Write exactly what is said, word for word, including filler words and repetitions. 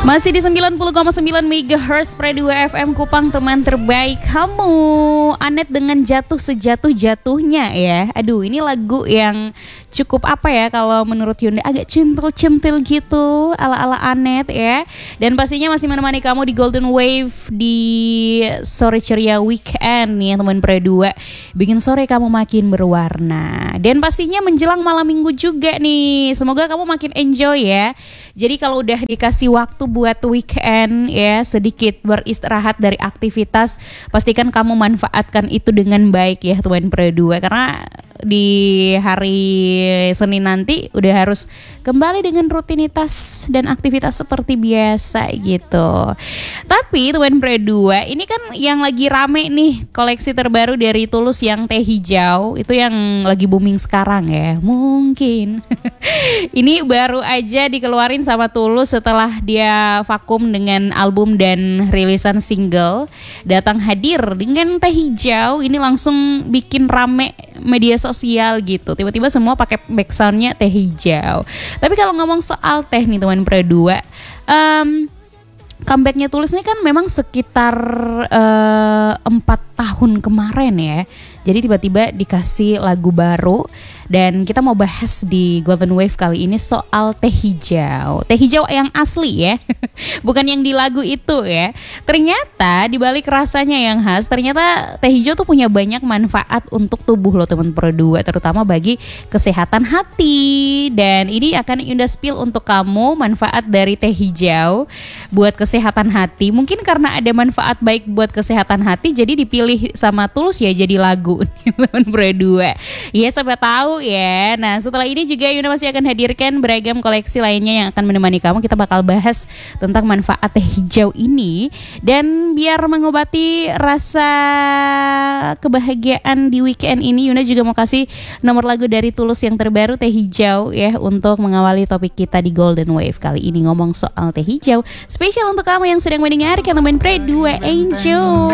Masih di sembilan puluh koma sembilan megahertz Pre dua F M Kupang, teman terbaik kamu. Anet dengan Jatuh Sejatuh-Jatuhnya ya. Aduh, ini lagu yang cukup apa ya, kalau menurut Yunda agak centil-centil gitu ala-ala Anet ya. Dan pastinya masih menemani kamu di Golden Wave di sore ceria weekend nih ya teman Pre dua. Bikin sore kamu makin berwarna. Dan pastinya menjelang malam minggu juga nih. Semoga kamu makin enjoy ya. Jadi kalau udah dikasih waktu buat weekend ya, sedikit beristirahat dari aktivitas, pastikan kamu manfaatkan itu dengan baik ya teman Pre dua. Karena di hari Senin nanti udah harus kembali dengan rutinitas dan aktivitas seperti biasa gitu. Tapi teman Pre dua, ini kan yang lagi rame nih koleksi terbaru dari Tulus yang teh hijau, itu yang lagi booming sekarang ya. Mungkin ini baru aja dikeluarin sama Tulus setelah dia vakum dengan album dan rilisan single. Datang hadir dengan teh hijau, ini langsung bikin rame media sosial gitu. Tiba-tiba semua pakai backsoundnya teh hijau. Tapi kalau ngomong soal teh nih teman Pre dua, um, comebacknya Tulus ini kan memang sekitar empat uh, tahun kemarin ya. Jadi tiba-tiba dikasih lagu baru. Dan kita mau bahas di Golden Wave kali ini soal teh hijau. Teh hijau yang asli ya, bukan yang di lagu itu ya. Ternyata dibalik rasanya yang khas, ternyata teh hijau tuh punya banyak manfaat untuk tubuh loh teman Pre dua, terutama bagi kesehatan hati. Dan ini akan Yunda spill untuk kamu manfaat dari teh hijau buat kesehatan hati. Mungkin karena ada manfaat baik buat kesehatan hati, jadi dipilih sama Tulus ya jadi lagu teman Pre dua. Ya siapa tahu ya. Nah setelah ini juga Yuna masih akan hadirkan beragam koleksi lainnya yang akan menemani kamu. Kita bakal bahas tentang manfaat teh hijau ini. Dan biar mengobati rasa kebahagiaan di weekend ini, Yuna juga mau kasih nomor lagu dari Tulus yang terbaru, Teh Hijau ya, untuk mengawali topik kita di Golden Wave kali ini, ngomong soal teh hijau. Spesial untuk kamu yang sedang mendengarkan teman Pre dua. Enjoy.